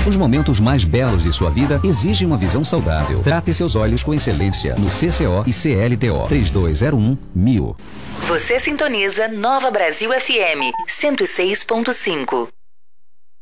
Os momentos mais belos de sua vida exigem uma visão saudável. Trate seus olhos com excelência no CCO e CLTO 3201-1000. Você sintoniza Nova Brasil FM 106.5.